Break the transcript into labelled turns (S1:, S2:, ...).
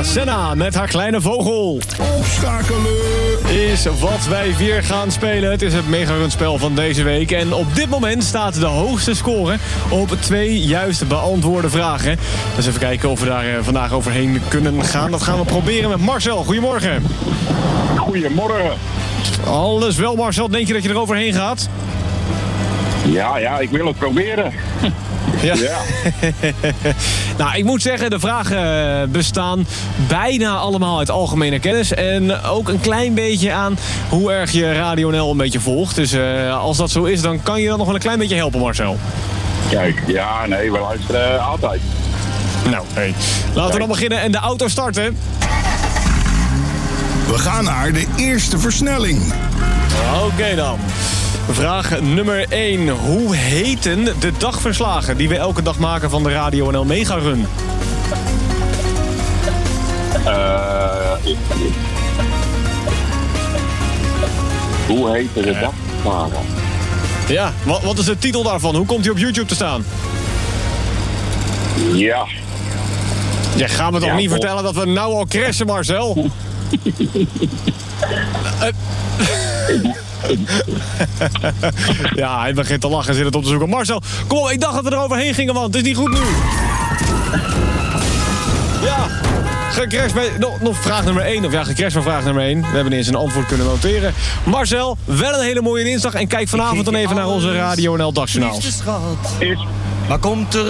S1: Senna met haar kleine vogel.
S2: Opschakelen.
S1: Is wat wij weer gaan spelen. Het is het mega-runspel van deze week. En op dit moment staat de hoogste score op 2 juist beantwoorde vragen. Dus even kijken of we daar vandaag overheen kunnen gaan. Dat gaan we proberen met Marcel. Goedemorgen.
S3: Goedemorgen.
S1: Alles wel, Marcel. Denk je dat je er overheen gaat?
S3: Ja, ik wil het proberen.
S1: Ja.
S3: Ja.
S1: Nou, ik moet zeggen, de vragen bestaan bijna allemaal uit algemene kennis. En ook een klein beetje aan hoe erg je Radio NL een beetje volgt. Dus als dat zo is, dan kan je dan nog wel een klein beetje helpen, Marcel.
S3: Kijk, ja, nee, we luisteren altijd.
S1: Nou, hey. Laten we dan beginnen en de auto starten.
S2: We gaan naar de eerste versnelling.
S1: Oké dan. Vraag nummer 1. Hoe heten de dagverslagen die we elke dag maken van de Radio NL Mega Run?
S3: Hoe heet de dagverslagen?
S1: Ja, wat is de titel daarvan? Hoe komt hij op YouTube te staan?
S3: Ja.
S1: Je gaat me toch niet vertellen dat we nou al crashen, Marcel? Ja, hij begint te lachen en zit het op te zoeken. Marcel, kom op, ik dacht dat we er overheen gingen, want het is niet goed nu. Ja, gecrashed bij... Nog vraag nummer 1, of ja, gecrashed van vraag nummer 1. We hebben eens een antwoord kunnen noteren. Marcel, wel een hele mooie dinsdag en kijk vanavond dan even naar onze Radio NL Dagjournaal.
S4: Maar komt er